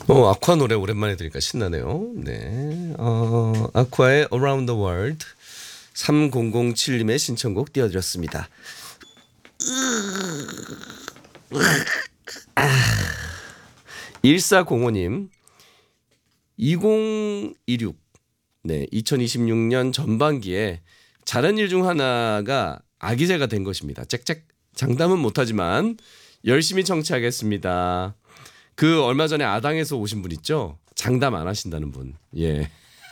아쿠아 노래 오랜만에 들으니까 신나네요. 네. 아쿠아의 Around the World 3007님의 신청곡 띄워드렸습니다. 1405님 2026 네, 2026년 전반기에 잘한 일 중 하나가 아기새가 된 것입니다. 짹짹 장담은 못하지만 열심히 청취하겠습니다. 그 얼마 전에 아당에서 오신 분 있죠? 장담 안 하신다는 분. 예.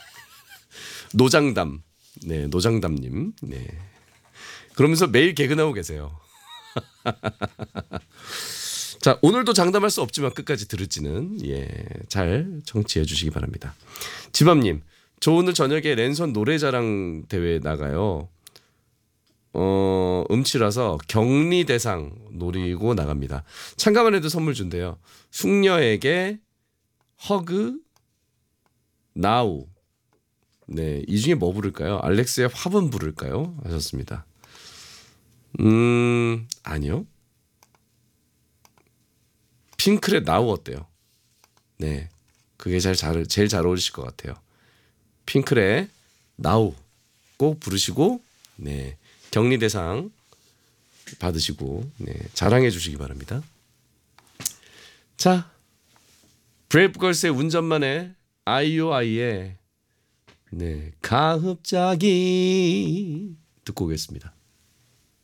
노장담. 네, 노장담님. 네. 그러면서 매일 개근하고 계세요. 자, 오늘도 장담할 수 없지만 끝까지 들을지는 잘 청취해 주시기 바랍니다. 지밤님, 저 오늘 저녁에 랜선 노래자랑 대회 나가요. 음치라서 격리대상 노리고 나갑니다. 참가만 해도 선물 준대요. 숙녀에게 허그 나우. 네, 이 중에 뭐 부를까요? 알렉스의 화분 부를까요? 하셨습니다. 아니요. 핑클의 나우 어때요? 네, 그게 제일 잘 어울리실 것 같아요. 핑클의 나우 꼭 부르시고, 네, 격리대상 받으시고, 네, 자랑해 주시기 바랍니다. 자, 브레이브걸스의 운전만의 아이오아이의 네, 가흡자기 듣고 오겠습니다.